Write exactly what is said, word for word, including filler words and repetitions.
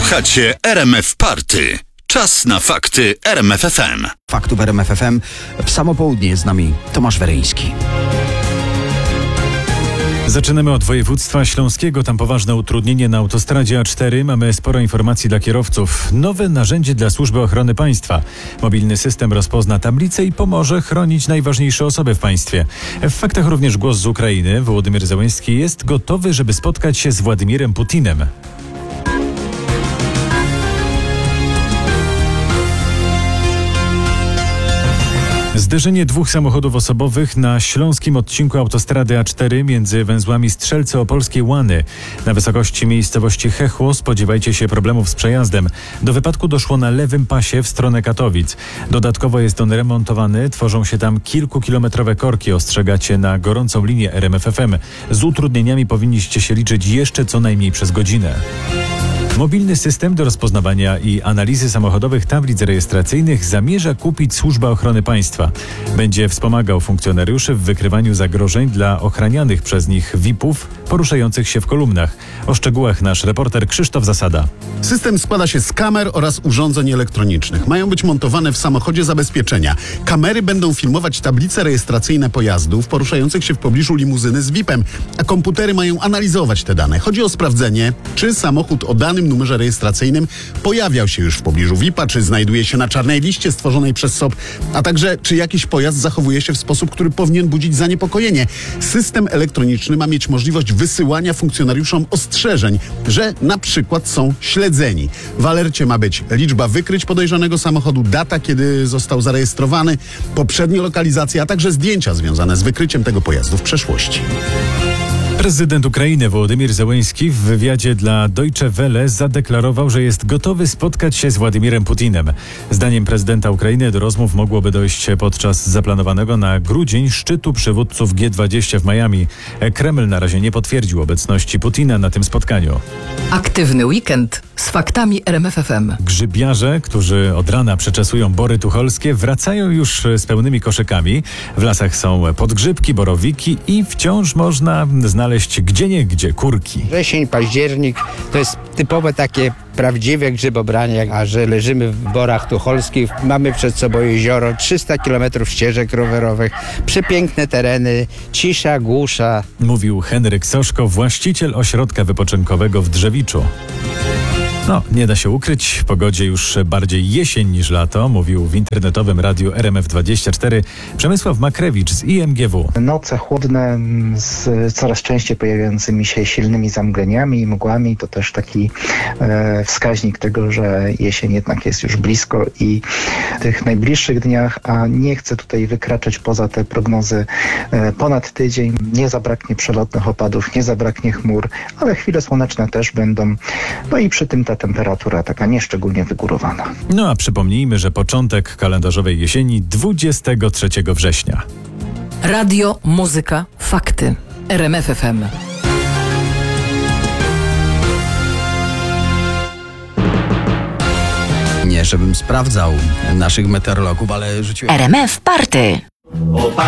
Słuchacie R M F Party. Czas na fakty R M F F M. Faktów R M F F M. W samo południe jest z nami Tomasz Weryński. Zaczynamy od województwa śląskiego. Tam poważne utrudnienie na autostradzie A cztery. Mamy sporo informacji dla kierowców. Nowe narzędzie dla Służby Ochrony Państwa. Mobilny system rozpozna tablicę i pomoże chronić najważniejsze osoby w państwie. W faktach również głos z Ukrainy. Wołodymyr Zełenski jest gotowy, żeby spotkać się z Władimirem Putinem. Zderzenie dwóch samochodów osobowych na śląskim odcinku autostrady A cztery między węzłami Strzelce Opolskie Łany. Na wysokości miejscowości Hechło spodziewajcie się problemów z przejazdem. Do wypadku doszło na lewym pasie w stronę Katowic. Dodatkowo jest on remontowany, tworzą się tam kilkukilometrowe korki, ostrzegacie na gorącą linię R M F F M. Z utrudnieniami powinniście się liczyć jeszcze co najmniej przez godzinę. Mobilny system do rozpoznawania i analizy samochodowych tablic rejestracyjnych zamierza kupić Służba Ochrony Państwa. Będzie wspomagał funkcjonariuszy w wykrywaniu zagrożeń dla ochranianych przez nich V I P-ów poruszających się w kolumnach. O szczegółach nasz reporter Krzysztof Zasada. System składa się z kamer oraz urządzeń elektronicznych. Mają być montowane w samochodzie zabezpieczenia. Kamery będą filmować tablice rejestracyjne pojazdów poruszających się w pobliżu limuzyny z V I P-em, a komputery mają analizować te dane. Chodzi o sprawdzenie, czy samochód o danym numerze rejestracyjnym pojawiał się już w pobliżu V I P-a, czy znajduje się na czarnej liście stworzonej przez S O P, a także czy jakiś pojazd zachowuje się w sposób, który powinien budzić zaniepokojenie. System elektroniczny ma mieć możliwość wysyłania funkcjonariuszom ostrzeżeń, że na przykład są śledzeni. W alercie ma być liczba wykryć podejrzanego samochodu, data, kiedy został zarejestrowany, poprzednie lokalizacje, a także zdjęcia związane z wykryciem tego pojazdu w przeszłości. Prezydent Ukrainy Wołodymyr Zełenski w wywiadzie dla Deutsche Welle zadeklarował, że jest gotowy spotkać się z Władimirem Putinem. Zdaniem prezydenta Ukrainy do rozmów mogłoby dojść podczas zaplanowanego na grudzień szczytu przywódców G dwadzieścia w Miami. Kreml na razie nie potwierdził obecności Putina na tym spotkaniu. Aktywny weekend z faktami R M F F M. Grzybiarze, którzy od rana przeczesują bory tucholskie, wracają już z pełnymi koszykami. W lasach są podgrzybki, borowiki i wciąż można znaleźć gdzieniegdzie kurki. Wrzesień, październik to jest typowe takie prawdziwe grzybobranie, a że leżymy w borach tucholskich, mamy przed sobą jezioro, trzysta kilometrów ścieżek rowerowych, przepiękne tereny, cisza, głusza. Mówił Henryk Soszko, właściciel ośrodka wypoczynkowego w Drzewiczu. No, nie da się ukryć, w pogodzie już bardziej jesień niż lato, mówił w internetowym radiu R M F dwadzieścia cztery Przemysław Makrewicz z I M G W. Noce chłodne z coraz częściej pojawiającymi się silnymi zamgleniami i mgłami to też taki e, wskaźnik tego, że jesień jednak jest już blisko i w tych najbliższych dniach, a nie chcę tutaj wykraczać poza te prognozy e, ponad tydzień, nie zabraknie przelotnych opadów, nie zabraknie chmur, ale chwile słoneczne też będą, no i przy tym ta temperatura taka nieszczególnie wygórowana. No a przypomnijmy, że początek kalendarzowej jesieni dwudziestego trzeciego września. Radio, muzyka, fakty. R M F F M. Nie, żebym sprawdzał naszych meteorologów, ale rzuciłem... R M F Party.